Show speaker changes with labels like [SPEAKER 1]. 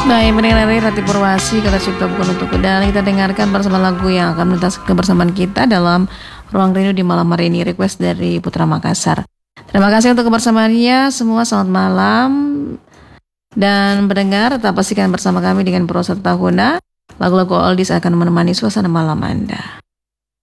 [SPEAKER 1] Baik, mendengar dari Rati Purwasi, kata cipta bukan untukku. Dan kita dengarkan bersama lagu yang akan melintas kebersamaan kita dalam Ruang Rindu di malam hari ini. Request dari Putra Makassar. Terima kasih untuk kebersamaannya semua, selamat malam. Dan mendengar, tetap pastikan bersama kami dengan Pro Serta Huna. Lagu-lagu oldies akan menemani suasana malam Anda.